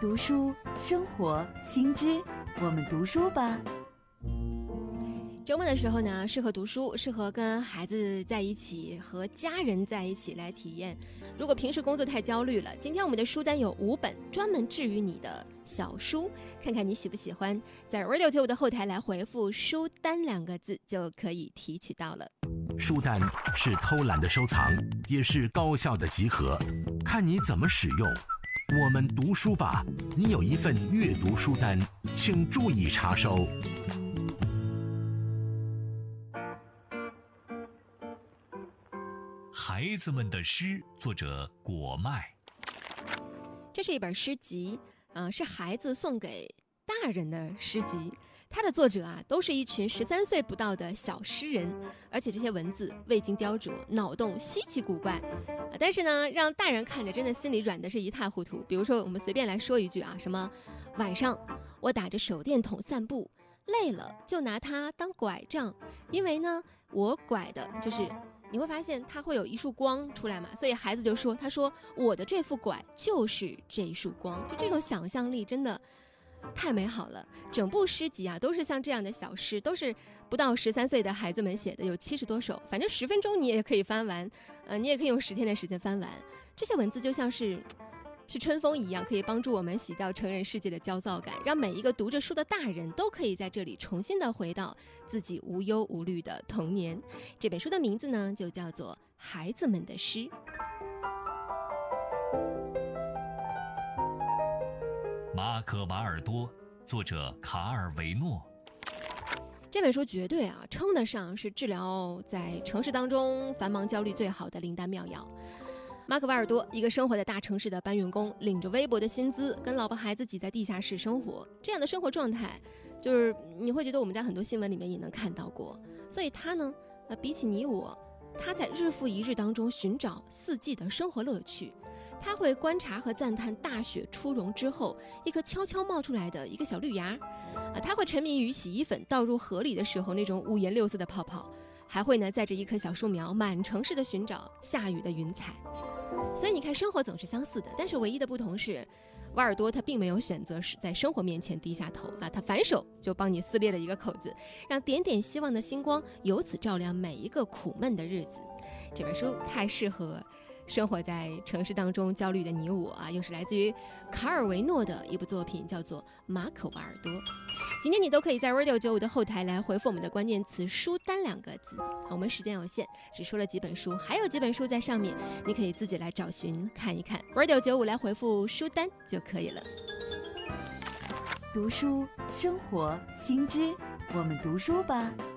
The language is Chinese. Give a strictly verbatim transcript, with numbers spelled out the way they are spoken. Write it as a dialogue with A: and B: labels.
A: 读书生活新知，我们读书吧。
B: 周末的时候呢，适合读书，适合跟孩子在一起，和家人在一起来体验。如果平时工作太焦虑了，今天我们的书单有五本专门治愈你的小书，看看你喜不喜欢。在 Radio 九五的后台来回复书单两个字就可以提取到了。
C: 书单是偷懒的收藏，也是高效的集合，看你怎么使用。我们读书吧，你有一份阅读书单，请注意查收。孩子们的诗，作者果麦。
B: 这是一本诗集，啊、呃，是孩子送给大人的诗集。它的作者啊，都是一群十三岁不到的小诗人，而且这些文字未经雕琢，脑洞稀奇古怪，啊、但是呢，让大人看着真的心里软的是一塌糊涂。比如说，我们随便来说一句啊，什么晚上我打着手电筒散步，累了就拿它当拐杖，因为呢，我拐的就是。你会发现它会有一束光出来嘛，所以孩子就说，他说我的这副拐就是这一束光，就这种想象力真的太美好了。整部诗集啊都是像这样的小诗，都是不到十三岁的孩子们写的，有七十多首，反正十分钟你也可以翻完，呃，你也可以用十天的时间翻完。这些文字就像是是春风一样，可以帮助我们洗掉成人世界的焦躁感，让每一个读着书的大人都可以在这里重新的回到自己无忧无虑的童年。这本书的名字呢，就叫做《孩子们的诗》。
C: 马可·瓦尔多，作者卡尔维诺。
B: 这本书绝对啊，称得上是治疗在城市当中繁忙焦虑最好的灵丹妙药。马可·瓦尔多，一个生活在大城市的搬运工，领着微薄的薪资，跟老婆孩子挤在地下室生活。这样的生活状态，就是你会觉得我们在很多新闻里面也能看到过。所以他呢，呃，比起你我，他在日复一日当中寻找四季的生活乐趣。他会观察和赞叹大雪初融之后一颗悄悄冒出来的一个小绿芽，啊，他会沉迷于洗衣粉倒入河里的时候那种五颜六色的泡泡，还会呢载着一棵小树苗满城市的寻找下雨的云彩。所以你看，生活总是相似的，但是唯一的不同是，瓦尔多他并没有选择在生活面前低下头啊，他反手就帮你撕裂了一个口子，让点点希望的星光由此照亮每一个苦闷的日子。这本书太适合生活在城市当中焦虑的你我啊，又是来自于卡尔维诺的一部作品，叫做《马可·瓦尔多》。今天你都可以在 Radio 九五的后台来回复我们的关键词书单两个字。我们时间有限，只说了几本书，还有几本书在上面，你可以自己来找寻看一看。 Radio 九五来回复书单就可以了。
A: 读书生活新知，我们读书吧。